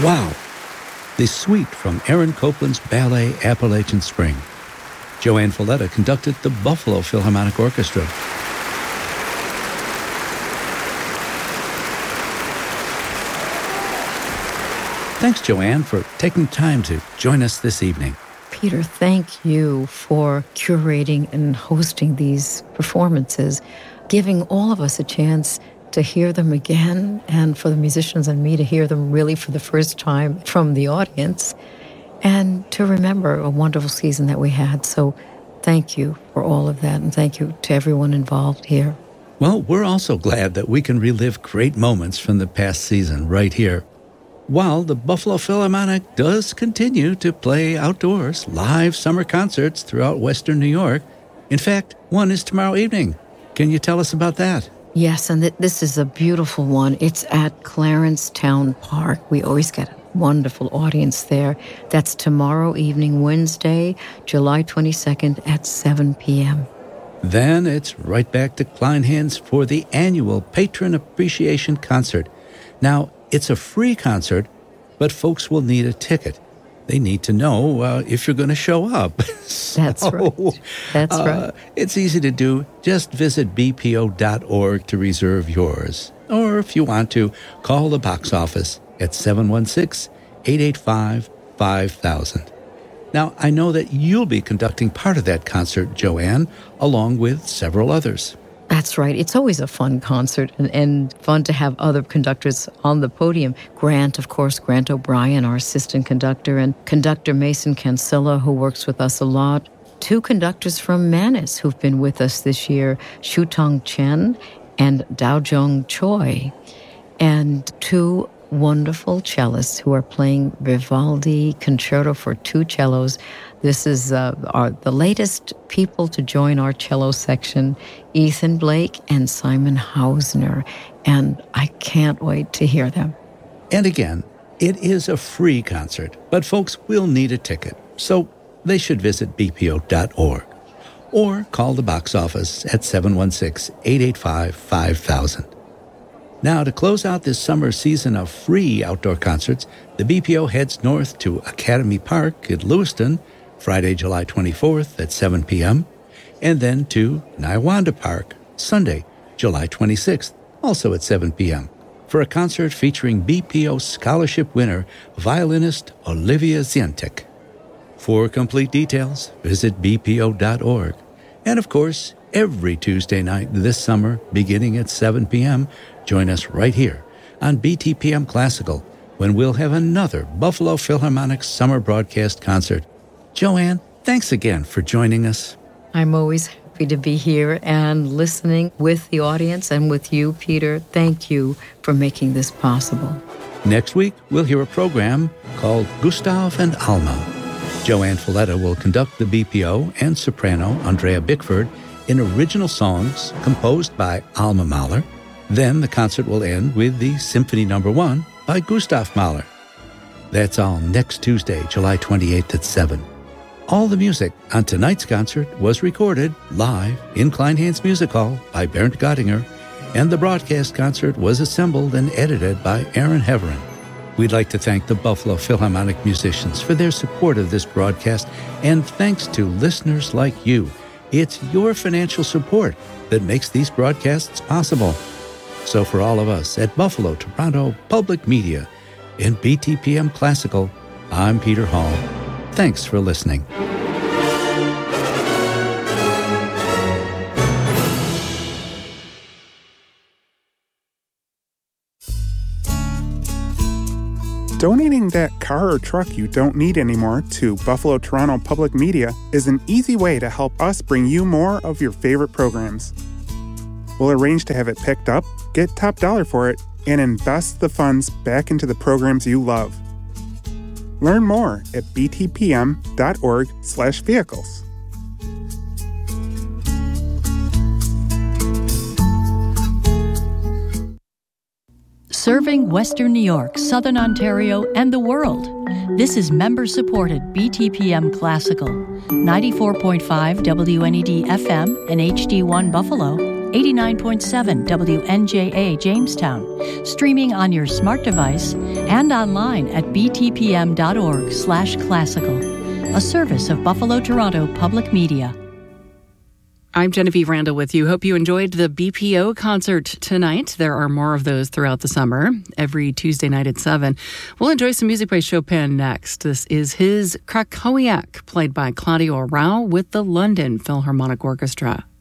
Wow! The suite from Aaron Copland's ballet Appalachian Spring. Joanne Falletta conducted the Buffalo Philharmonic Orchestra. Thanks, Joanne, for taking time to join us this evening. Peter, thank you for curating and hosting these performances, giving all of us a chance to hear them again, and for the musicians and me to hear them really for the first time from the audience, and to remember a wonderful season that we had. So thank you for all of that, and thank you to everyone involved here. Well, we're also glad that we can relive great moments from the past season right here. While the Buffalo Philharmonic does continue to play outdoors live summer concerts throughout Western New York. In fact, one is tomorrow evening. Can you tell us about that? Yes, and this is a beautiful one. It's at Clarence Town Park. We always get a wonderful audience there. That's tomorrow evening, Wednesday, July 22nd at 7 p.m. Then it's right back to Kleinhans for the annual Patron Appreciation Concert. Now, it's a free concert, but folks will need a ticket. They need to know if you're going to show up. That's right. That's right. It's easy to do. Just visit bpo.org to reserve yours. Or if you want to, call the box office at 716-885-5000. Now, I know that you'll be conducting part of that concert, Joanne, along with several others. That's right. It's always a fun concert and fun to have other conductors on the podium. Grant, of course, Grant O'Brien, our assistant conductor, and conductor Mason Cancilla, who works with us a lot. 2 conductors from Manus who've been with us this year, Shutong Chen and Daojong Choi. And 2 wonderful cellists who are playing Vivaldi Concerto for 2 cellos. This is the latest people to join our cello section, Ethan Blake and Simon Hausner, and I can't wait to hear them. And again, it is a free concert, but folks will need a ticket, so they should visit bpo.org or call the box office at 716-885-5000. Now, to close out this summer season of free outdoor concerts, the BPO heads north to Academy Park at Lewiston, Friday, July 24th at 7 p.m., and then to Niawanda Park, Sunday, July 26th, also at 7 p.m., for a concert featuring BPO scholarship winner, violinist Olivia Zientek. For complete details, visit bpo.org. And of course, every Tuesday night this summer, beginning at 7 p.m., join us right here on BTPM Classical, when we'll have another Buffalo Philharmonic summer broadcast concert. Joanne, thanks again for joining us. I'm always happy to be here and listening with the audience and with you, Peter. Thank you for making this possible. Next week, we'll hear a program called Gustav and Alma. Joanne Falletta will conduct the BPO and soprano Andrea Bickford in original songs composed by Alma Mahler. Then the concert will end with the Symphony No. 1 by Gustav Mahler. That's all next Tuesday, July 28th at 7. All the music on tonight's concert was recorded live in Kleinhans Music Hall by Bernd Gottinger, and the broadcast concert was assembled and edited by Aaron Heverin. We'd like to thank the Buffalo Philharmonic musicians for their support of this broadcast, and thanks to listeners like you. It's your financial support that makes these broadcasts possible. So for all of us at Buffalo, Toronto Public Media, and BTPM Classical, I'm Peter Hall. Thanks for listening. Donating that car or truck you don't need anymore to Buffalo Toronto Public Media is an easy way to help us bring you more of your favorite programs. We'll arrange to have it picked up, get top dollar for it, and invest the funds back into the programs you love. Learn more at btpm.org/vehicles. Serving Western New York, Southern Ontario, and the world. This is member-supported BTPM Classical, 94.5 WNED FM and HD1 Buffalo, 89.7 WNJA Jamestown, streaming on your smart device and online at btpm.org/classical, a service of Buffalo Toronto Public Media. I'm Genevieve Randall with you. Hope you enjoyed the BPO concert tonight. There are more of those throughout the summer, every Tuesday night at 7. We'll enjoy some music by Chopin next. This is his Krakowiak, played by Claudio Arrau with the London Philharmonic Orchestra.